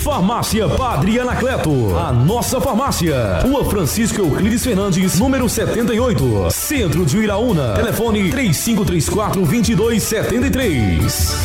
Farmácia Padre Anacleto, a nossa farmácia. Rua Francisco Euclides Fernandes, número 78, Centro de Iraúna. Telefone 3534-2273.